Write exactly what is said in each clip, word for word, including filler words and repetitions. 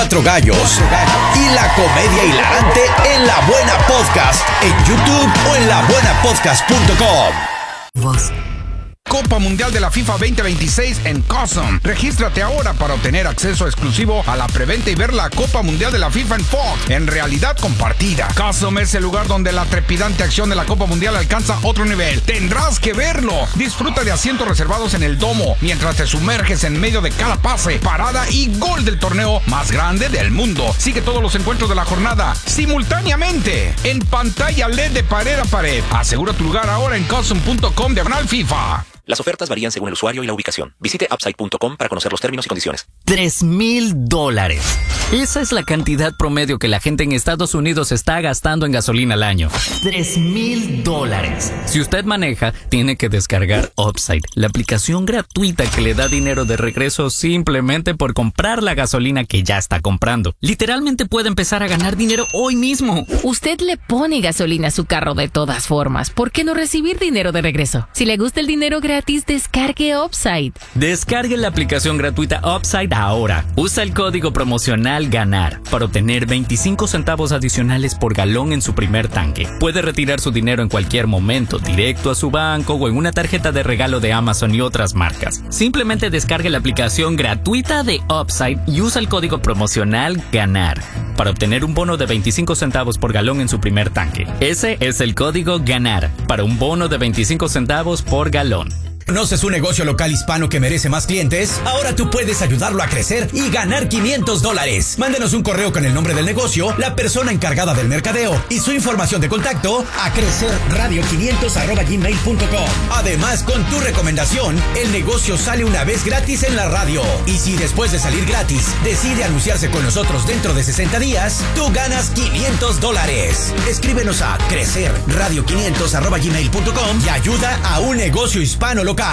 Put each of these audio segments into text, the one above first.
Cuatro gallos y la comedia hilarante en La Buena Podcast en YouTube o en la buena podcast punto com. Vos. Copa Mundial de la FIFA veinte veintiséis en Cosm. Regístrate ahora para obtener acceso exclusivo a la preventa y ver la Copa Mundial de la FIFA en Fox en realidad compartida. Cosm es el lugar donde la trepidante acción de la Copa Mundial alcanza otro nivel. Tendrás que verlo. Disfruta de asientos reservados en el domo mientras te sumerges en medio de cada pase, parada y gol del torneo más grande del mundo. Sigue todos los encuentros de la jornada simultáneamente en pantalla L E D de pared a pared. Asegura tu lugar ahora en cosm punto com diagonal FIFA. Las ofertas varían según el usuario y la ubicación. Visite upside punto com para conocer los términos y condiciones. Tres mil dólares. Esa es la cantidad promedio que la gente en Estados Unidos está gastando en gasolina al año. Tres mil dólares. Si usted maneja, tiene que descargar Upside, la aplicación gratuita que le da dinero de regreso simplemente por comprar la gasolina que ya está comprando. Literalmente puede empezar a ganar dinero hoy mismo. Usted le pone gasolina a su carro de todas formas. ¿Por qué no recibir dinero de regreso? Si le gusta el dinero gratis, descargue Upside. Descargue la aplicación gratuita Upside ahora. Usa el código promocional GANAR para obtener veinticinco centavos adicionales por galón en su primer tanque. Puede retirar su dinero en cualquier momento, directo a su banco o en una tarjeta de regalo de Amazon y otras marcas. Simplemente descargue la aplicación gratuita de Upside y usa el código promocional GANAR para obtener un bono de veinticinco centavos por galón en su primer tanque. Ese es el código GANAR para un bono de veinticinco centavos por galón. ¿Conoces un negocio local hispano que merece más clientes? Ahora tú puedes ayudarlo a crecer y ganar quinientos dólares. Mándenos un correo con el nombre del negocio, la persona encargada del mercadeo y su información de contacto a crecerradio quinientos arroba gmail punto com. Además, con tu recomendación, el negocio sale una vez gratis en la radio. Y si después de salir gratis decide anunciarse con nosotros dentro de sesenta días, tú ganas quinientos dólares. Escríbenos a crecerradio quinientos arroba gmail punto com y ayuda a un negocio hispano local.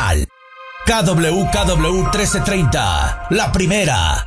K W K W trece treinta, la primera.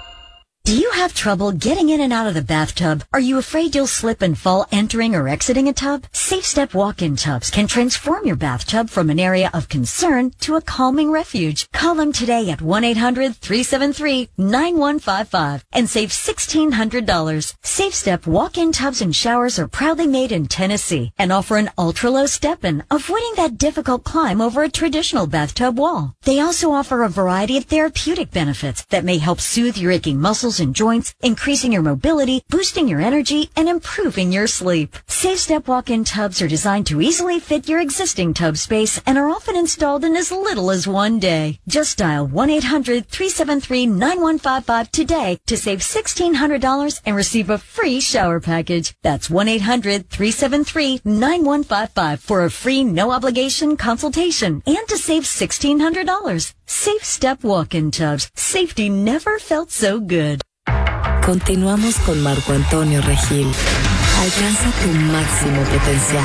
Do you have trouble getting in and out of the bathtub? Are you afraid you'll slip and fall entering or exiting a tub? Safe Step walk-in tubs can transform your bathtub from an area of concern to a calming refuge. Call them today at one eight hundred three seven three nine one five five and save sixteen hundred dollars. Safe Step walk-in tubs and showers are proudly made in Tennessee and offer an ultra-low step-in, avoiding that difficult climb over a traditional bathtub wall. They also offer a variety of therapeutic benefits that may help soothe your aching muscles and joints, increasing your mobility, boosting your energy, and improving your sleep. Safe Step walk-in tubs are designed to easily fit your existing tub space and are often installed in as little as one day. Just dial one eight hundred three seven three nine one five five today to save sixteen hundred dollars and receive a free shower package. That's one eight hundred three seven three nine one five five for a free no-obligation consultation and to save sixteen hundred dollars. Safe Step walk-in tubs. Safety never felt so good. Continuamos con Marco Antonio Regil. Alcanza tu máximo potencial.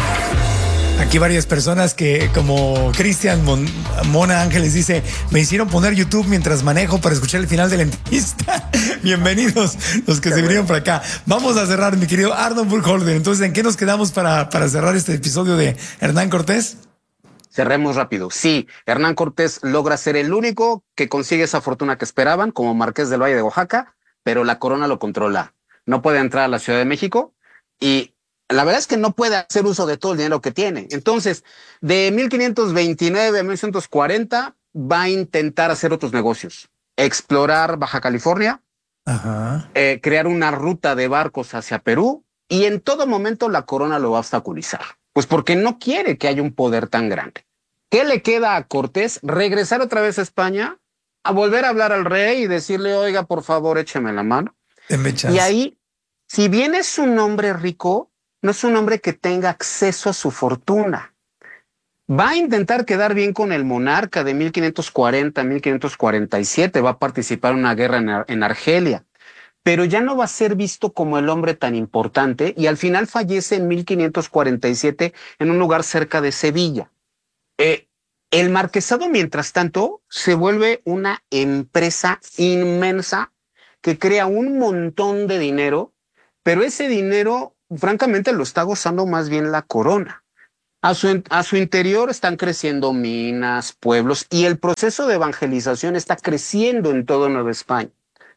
Aquí varias personas que, como Cristian Mon- Mona Ángeles dice, me hicieron poner YouTube mientras manejo para escuchar el final de la entrevista. Bienvenidos los que Qué se vinieron para acá. Vamos a cerrar, mi querido Ardon Burkholder. Entonces, ¿en qué nos quedamos para, para cerrar este episodio de Hernán Cortés? Cerremos rápido. Sí, Hernán Cortés logra ser el único que consigue esa fortuna que esperaban, como Marqués del Valle de Oaxaca, pero la corona lo controla. No puede entrar a la Ciudad de México y la verdad es que no puede hacer uso de todo el dinero que tiene. Entonces, de mil quinientos veintinueve a mil novecientos cuarenta va a intentar hacer otros negocios. Explorar Baja California, Ajá. Eh, crear una ruta de barcos hacia Perú y en todo momento la corona lo va a obstaculizar. Pues porque no quiere que haya un poder tan grande. ¿Qué le queda a Cortés? Regresar otra vez a España, a volver a hablar al rey y decirle, oiga, por favor, écheme la mano. Y ahí, si bien es un hombre rico, no es un hombre que tenga acceso a su fortuna. Va a intentar quedar bien con el monarca de mil quinientos cuarenta a mil quinientos cuarenta y siete, va a participar en una guerra en, Ar- en Argelia, pero ya no va a ser visto como el hombre tan importante y al final fallece en mil quinientos cuarenta y siete en un lugar cerca de Sevilla. Eh, El marquesado, mientras tanto, se vuelve una empresa inmensa que crea un montón de dinero, pero ese dinero, francamente, lo está gozando más bien la corona. A su, a su interior están creciendo minas, pueblos, y el proceso de evangelización está creciendo en toda Nueva España.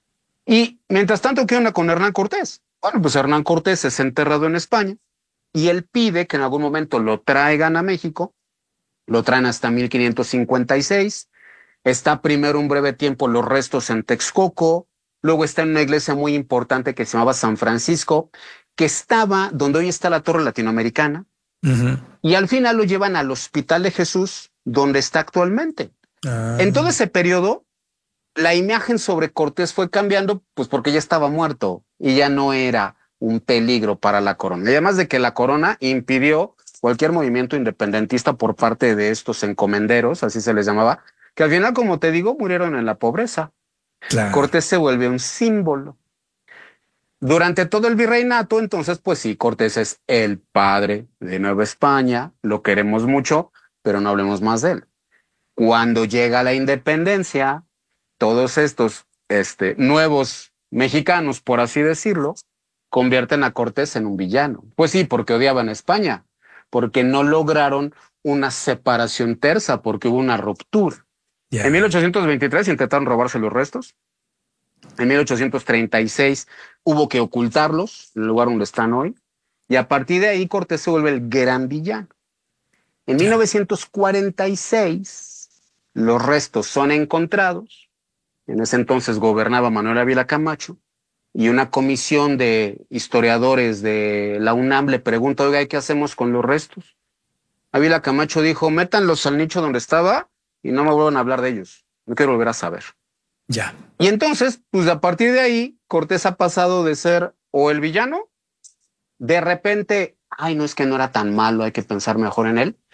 Y mientras tanto, ¿qué onda con Hernán Cortés? Bueno, pues Hernán Cortés es enterrado en España y él pide que en algún momento lo traigan a México. Lo traen hasta mil quinientos cincuenta y seis. Está primero un breve tiempo los restos en Texcoco. Luego está en una iglesia muy importante que se llamaba San Francisco, que estaba donde hoy está la Torre Latinoamericana. Uh-huh. Y al final lo llevan al Hospital de Jesús, donde está actualmente. Uh-huh. En todo ese periodo, la imagen sobre Cortés fue cambiando, pues porque ya estaba muerto y ya no era un peligro para la corona. Y además de que la corona impidió cualquier movimiento independentista por parte de estos encomenderos, así se les llamaba, que al final, como te digo, murieron en la pobreza. Claro. Cortés se vuelve un símbolo. Durante todo el virreinato, entonces, pues sí, Cortés es el padre de Nueva España, lo queremos mucho, pero no hablemos más de él. Cuando llega la independencia, todos estos este, nuevos mexicanos, por así decirlo, convierten a Cortés en un villano. Pues sí, porque odiaban a España, porque no lograron una separación tersa, porque hubo una ruptura. Yeah. En mil ochocientos veintitrés intentaron robarse los restos. En mil ochocientos treinta y seis hubo que ocultarlos en el lugar donde están hoy. Y a partir de ahí Cortés se vuelve el gran villano. En mil novecientos cuarenta y seis los restos son encontrados. En ese entonces gobernaba Manuel Ávila Camacho. Y una comisión de historiadores de la UNAM le pregunta, oiga, ¿qué hacemos con los restos? Ávila Camacho dijo, métanlos al nicho donde estaba y no me vuelvan a hablar de ellos. No quiero volver a saber. Ya. Y entonces, pues a partir de ahí, Cortés ha pasado de ser o el villano, de repente, ay, no es que no era tan malo, hay que pensar mejor en él.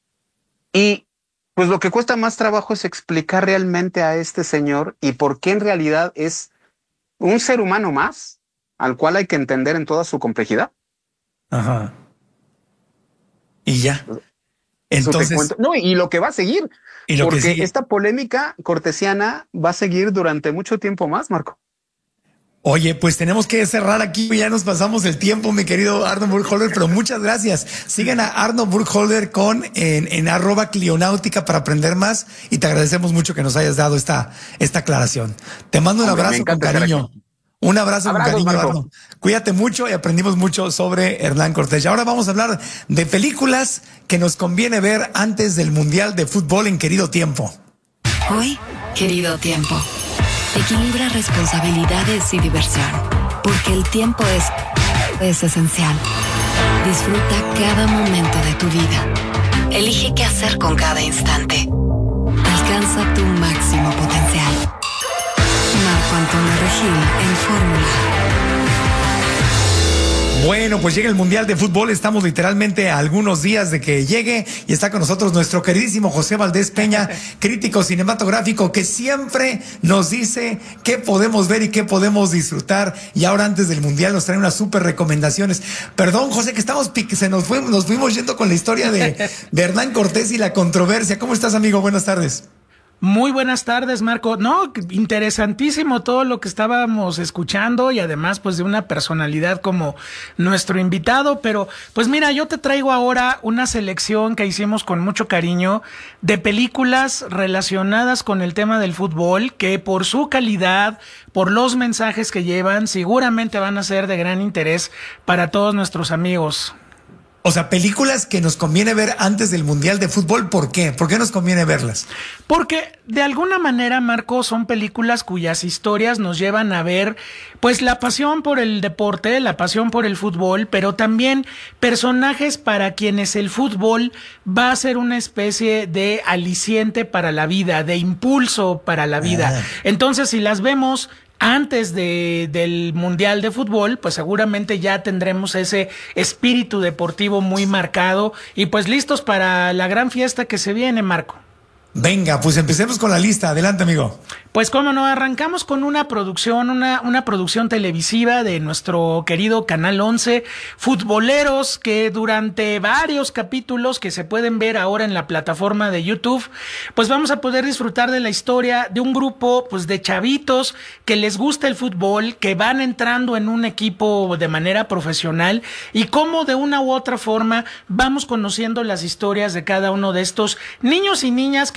Y pues lo que cuesta más trabajo es explicar realmente a este señor y por qué en realidad es un ser humano más, al cual hay que entender en toda su complejidad. Ajá. Y ya. Entonces, no, y lo que va a seguir, y lo porque que sigue. Esta polémica cortesiana va a seguir durante mucho tiempo más, Marco. Oye, pues tenemos que cerrar aquí, ya nos pasamos el tiempo, mi querido Arno Burkholder, pero muchas gracias. Sigan a Arno Burkholder con en, en arroba Clionáutica para aprender más y te agradecemos mucho que nos hayas dado esta, esta aclaración. Te mando un Hombre, abrazo con cariño. Un abrazo Abrazos, con cariño, Arno. Cuídate mucho y aprendimos mucho sobre Hernán Cortés. Y ahora vamos a hablar de películas que nos conviene ver antes del Mundial de Fútbol en Querido Tiempo. Hoy, Querido Tiempo. Equilibra responsabilidades y diversión, porque el tiempo es, es esencial. Disfruta cada momento de tu vida. Elige qué hacer con cada instante. Alcanza tu máximo potencial. Marco Antonio Regil en Fórmula. Bueno, pues llega el Mundial de Fútbol, estamos literalmente a algunos días de que llegue y está con nosotros nuestro queridísimo José Valdés Peña, crítico cinematográfico que siempre nos dice qué podemos ver y qué podemos disfrutar y ahora antes del Mundial nos trae unas súper recomendaciones. Perdón, José, que estamos, se nos, fue, nos fuimos yendo con la historia de, de Hernán Cortés y la controversia. ¿Cómo estás, amigo? Buenas tardes. Muy buenas tardes, Marco. No, interesantísimo todo lo que estábamos escuchando y además pues de una personalidad como nuestro invitado, pero pues mira, yo te traigo ahora una selección que hicimos con mucho cariño de películas relacionadas con el tema del fútbol que por su calidad, por los mensajes que llevan, seguramente van a ser de gran interés para todos nuestros amigos. O sea, películas que nos conviene ver antes del Mundial de Fútbol, ¿por qué? ¿Por qué nos conviene verlas? Porque de alguna manera, Marco, son películas cuyas historias nos llevan a ver, pues, la pasión por el deporte, la pasión por el fútbol, pero también personajes para quienes el fútbol va a ser una especie de aliciente para la vida, de impulso para la vida. Ah. Entonces, si las vemos antes de, del Mundial de Fútbol, pues seguramente ya tendremos ese espíritu deportivo muy marcado y pues listos para la gran fiesta que se viene, Marco. Venga, pues empecemos con la lista. Adelante, amigo. Pues cómo no, arrancamos con una producción, una, una producción televisiva de nuestro querido Canal once, Futboleros, que durante varios capítulos que se pueden ver ahora en la plataforma de YouTube, pues vamos a poder disfrutar de la historia de un grupo pues de chavitos que les gusta el fútbol, que van entrando en un equipo de manera profesional y cómo de una u otra forma vamos conociendo las historias de cada uno de estos niños y niñas que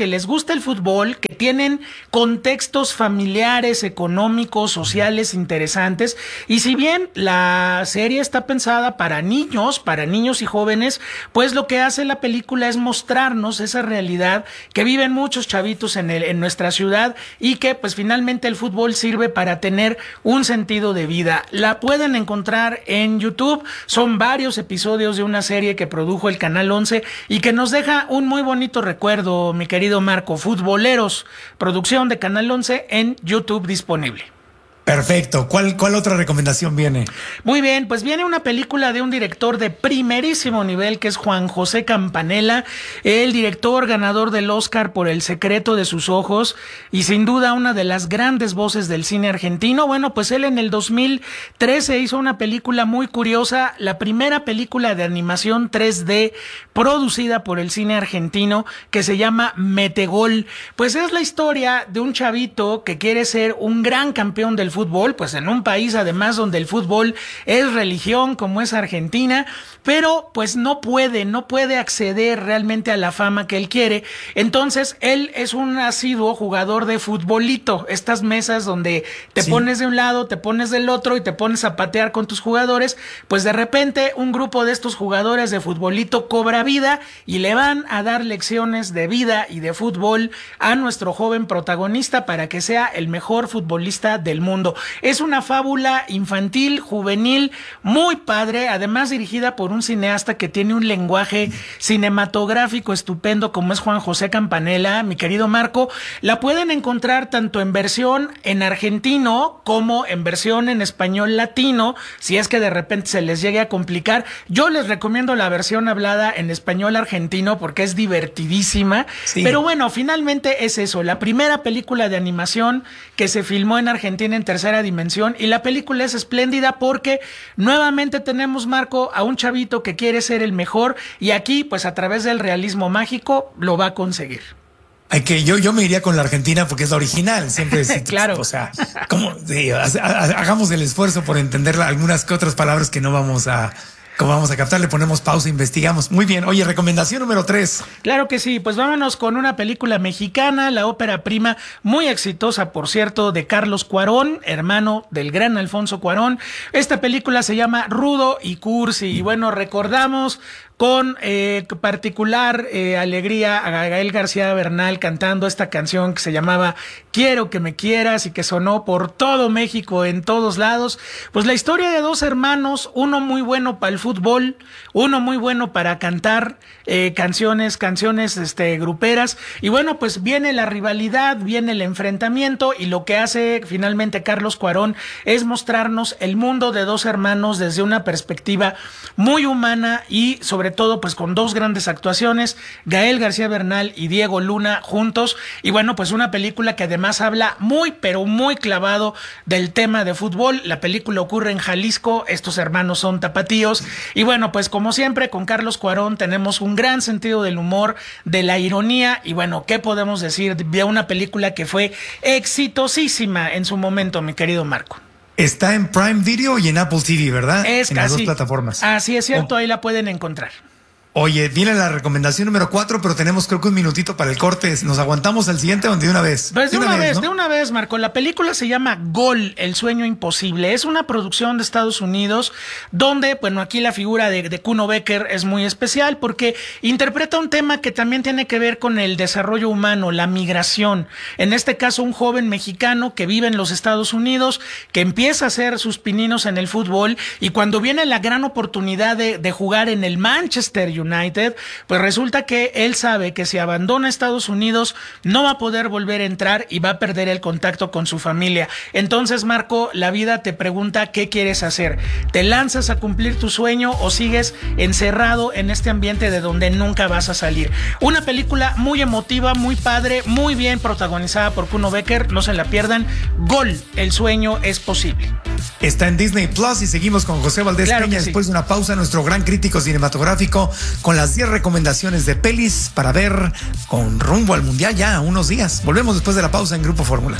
que les gusta el fútbol, que tienen contextos familiares, económicos, sociales interesantes. Y si bien la serie está pensada para niños, para niños y jóvenes, pues lo que hace la película es mostrarnos esa realidad que viven muchos chavitos en, el, en nuestra ciudad y que pues finalmente el fútbol sirve para tener un sentido de vida. La pueden encontrar en YouTube. Son varios episodios de una serie que produjo el Canal once y que nos deja un muy bonito recuerdo, mi querido Marco. Futboleros, producción de Canal once en YouTube disponible. Perfecto. ¿Cuál, cuál otra recomendación viene? Muy bien, pues viene una película de un director de primerísimo nivel que es Juan José Campanella, el director ganador del Oscar por El secreto de sus ojos y sin duda una de las grandes voces del cine argentino. Bueno, pues él en el dos mil trece hizo una película muy curiosa, la primera película de animación tres D producida por el cine argentino que se llama Metegol. Pues es la historia de un chavito que quiere ser un gran campeón del fútbol, pues en un país además donde el fútbol es religión como es Argentina, pero pues no puede, no puede acceder realmente a la fama que él quiere. Entonces él es un asiduo jugador de futbolito, estas mesas donde te sí. pones de un lado, te pones del otro y te pones a patear con tus jugadores. Pues de repente un grupo de estos jugadores de futbolito cobra vida y le van a dar lecciones de vida y de fútbol a nuestro joven protagonista para que sea el mejor futbolista del mundo. Es una fábula infantil, juvenil, muy padre, además dirigida por un cineasta que tiene un lenguaje cinematográfico estupendo como es Juan José Campanella, mi querido Marco. La pueden encontrar tanto en versión en argentino como en versión en español latino, si es que de repente se les llegue a complicar. Yo les recomiendo la versión hablada en español argentino porque es divertidísima, sí. Pero bueno, finalmente es eso, la primera película de animación que se filmó en Argentina en tercera dimensión, y la película es espléndida porque nuevamente tenemos, Marco, a un chavito que quiere ser el mejor y aquí pues a través del realismo mágico lo va a conseguir. Hay que yo yo me iría con la Argentina porque es la original, siempre sí, claro. O sea, como sí, hagamos el esfuerzo por entender algunas que otras palabras que no vamos a Como vamos a captar, le ponemos pausa, investigamos. Muy bien. Oye, recomendación número tres. Claro que sí, pues vámonos con una película mexicana, la ópera prima, muy exitosa, por cierto, de Carlos Cuarón, hermano del gran Alfonso Cuarón. Esta película se llama Rudo y Cursi, y bueno, recordamos con eh, particular eh, alegría a Gael García Bernal cantando esta canción que se llamaba Quiero que me quieras y que sonó por todo México, en todos lados. Pues la historia de dos hermanos, uno muy bueno para el fútbol, uno muy bueno para cantar eh, canciones, canciones este, gruperas. Y bueno, pues viene la rivalidad, viene el enfrentamiento, y lo que hace finalmente Carlos Cuarón es mostrarnos el mundo de dos hermanos desde una perspectiva muy humana y sobre todo pues con dos grandes actuaciones, Gael García Bernal y Diego Luna juntos. Y bueno, pues una película que además habla muy pero muy clavado del tema de fútbol. La película ocurre en Jalisco, estos hermanos son tapatíos, y bueno, pues como siempre con Carlos Cuarón tenemos un gran sentido del humor, de la ironía, y bueno, ¿qué podemos decir de una película que fue exitosísima en su momento, mi querido Marco? Está en Prime Video y en Apple T V, ¿verdad? Es en casi, las dos plataformas. Así es cierto, oh. Ahí la pueden encontrar. Oye, viene la recomendación número cuatro, pero tenemos creo que un minutito para el corte. ¿Nos aguantamos al siguiente o de una vez? Pues de, de una, una vez, ¿no? de una vez, Marco. La película se llama Gol, el sueño imposible. Es una producción de Estados Unidos donde, bueno, aquí la figura de, de Kuno Becker es muy especial porque interpreta un tema que también tiene que ver con el desarrollo humano, la migración. En este caso, un joven mexicano que vive en los Estados Unidos, que empieza a hacer sus pininos en el fútbol, y cuando viene la gran oportunidad de, de jugar en el Manchester United, United, pues resulta que él sabe que si abandona Estados Unidos no va a poder volver a entrar y va a perder el contacto con su familia. Entonces, Marco, la vida te pregunta qué quieres hacer. ¿Te lanzas a cumplir tu sueño o sigues encerrado en este ambiente de donde nunca vas a salir? Una película muy emotiva, muy padre, muy bien protagonizada por Kuno Becker. No se la pierdan. Gol, el sueño es posible. Está en Disney Plus y seguimos con José Valdés claro Peña. Sí. Después de una pausa, nuestro gran crítico cinematográfico con las diez recomendaciones de pelis para ver con rumbo al mundial ya unos días. Volvemos después de la pausa en Grupo Fórmula.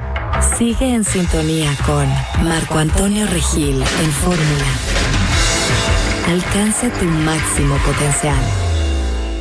Sigue en sintonía con Marco Antonio Regil en Fórmula. Alcanza tu máximo potencial.